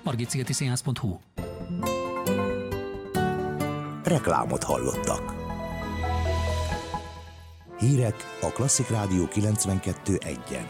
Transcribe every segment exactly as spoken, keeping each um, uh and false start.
margitszigeti pont hu. Reklámot hallottak. Hírek a Klasszik Rádió kilencvenkettő egyen.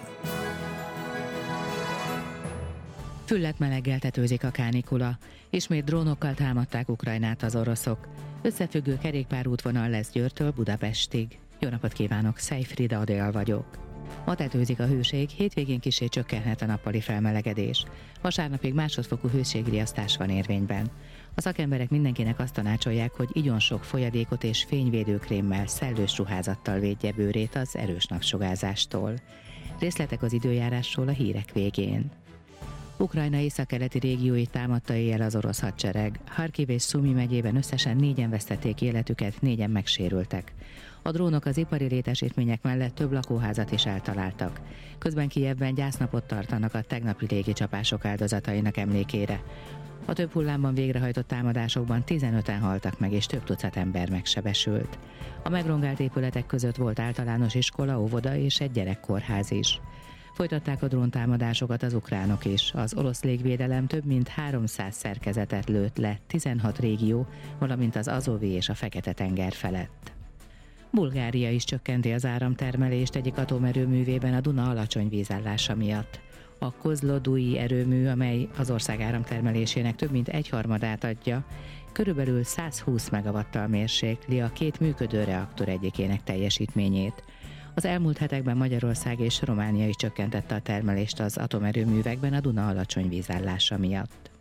Füllet meleggel tetőzik a kánikula. Ismét drónokkal támadták Ukrajnát az oroszok. Összefüggő kerékpárútvonal lesz Győrtől Budapestig. Jó napot kívánok, Szejfrida Adél vagyok. Ma tetőzik a hőség, hétvégén kissé csökkenhet a nappali felmelegedés. Vasárnapig másodfokú hőségriasztás van érvényben. A szakemberek mindenkinek azt tanácsolják, hogy igyon sok folyadékot és fényvédőkrémmel, szellős ruházattal védje bőrét az erős napsugárzástól. Részletek az időjárásról a hírek végén. Ukrajna északkeleti régióit támadta éjjel az orosz hadsereg. Harkiv és Szumi megyében összesen négyen vesztették életüket, négyen megsérültek. A drónok az ipari létesítmények mellett több lakóházat is eltaláltak. Közben Kijevben gyásznapot tartanak a tegnapi légicsapások áldozatainak emlékére. A több hullámban végrehajtott támadásokban tizenöten haltak meg, és több tucat ember megsebesült. A megrongált épületek között volt általános iskola, óvoda és egy gyerekkórház is. Folytatták a dróntámadásokat az ukránok is. Az orosz légvédelem több mint háromszáz szerkezetet lőtt le tizenhat régió, valamint az Azovi és a Fekete-tenger felett. Bulgária is csökkenti az áramtermelést egyik atomerőművében a Duna alacsony vízállása miatt. A Kozlodui erőmű, amely az ország áramtermelésének több mint egyharmadát adja, körülbelül százhúsz megawattal mérsékli a két működő reaktor egyikének teljesítményét. Az elmúlt hetekben Magyarország és Románia is csökkentette a termelést az atomerőművekben a Duna alacsony vízállása miatt.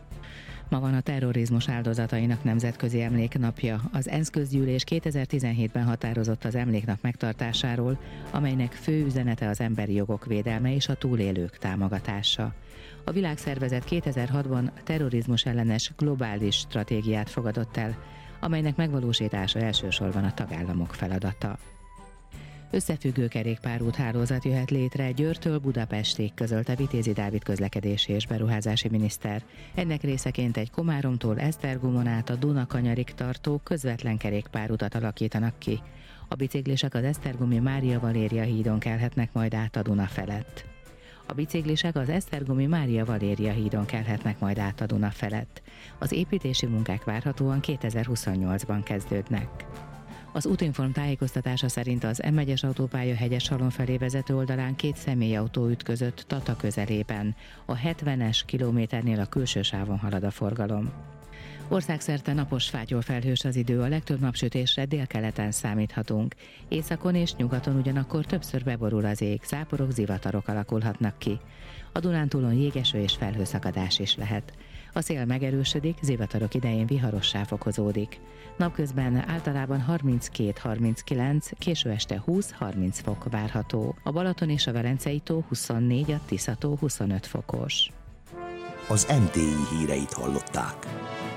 Ma van a terrorizmus áldozatainak nemzetközi emléknapja. Az ENSZ közgyűlés kétezer-tizenhétben határozott az emléknap megtartásáról, amelynek fő üzenete az emberi jogok védelme és a túlélők támogatása. A világszervezet kétezer-hatban terrorizmus ellenes globális stratégiát fogadott el, amelynek megvalósítása elsősorban a tagállamok feladata. Összefüggő kerékpárúthálózat jöhet létre Győrtől Budapestig, közölte Vitézi Dávid közlekedési és beruházási miniszter. Ennek részeként egy Komáromtól Esztergomon át a Duna-kanyarig tartó közvetlen kerékpárutat alakítanak ki. A biciklisek az esztergomi Mária Valéria hídon kelhetnek majd át a Duna felett. A biciklisek az esztergomi Mária Valéria hídon kelhetnek majd át a Duna felett. Az építési munkák várhatóan kétezer-huszonnyolcban kezdődnek. Az Útinform tájékoztatása szerint az M egyes autópálya Hegyeshalom felé vezető oldalán két személyautó ütközött Tata közelében. A hetvenes kilométernél a külső sávon halad a forgalom. Országszerte napos, fátyol felhős az idő, a legtöbb napsütésre délkeleten számíthatunk. Északon és nyugaton ugyanakkor többször beborul az ég, záporok, zivatarok alakulhatnak ki. A Dunántúlon jégeső és felhőszakadás is lehet. A szél megerősödik, zivatarok idején viharossá fokozódik. Napközben általában harminckét-harminckilenc, késő este húsz-harminc fok várható. A Balaton és a Velencei tó huszonnégy, a Tisza tó huszonöt fokos. Az em té i híreit hallották.